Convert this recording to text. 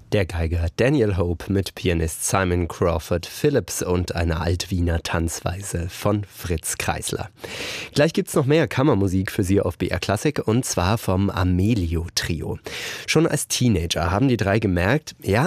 Der Geiger Daniel Hope mit Pianist Simon Crawford Phillips und einer Altwiener Tanzweise von Fritz Kreisler. Gleich gibt's noch mehr Kammermusik für Sie auf BR Klassik und zwar vom Amelio Trio. Schon als Teenager haben die drei gemerkt, ja,